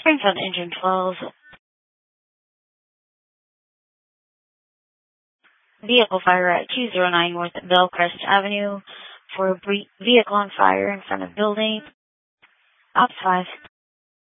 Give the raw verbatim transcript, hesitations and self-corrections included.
Springfield Engine twelve. Vehicle fire at two oh nine North Bellcrest Avenue for a vehicle on fire in front of building. Ops five.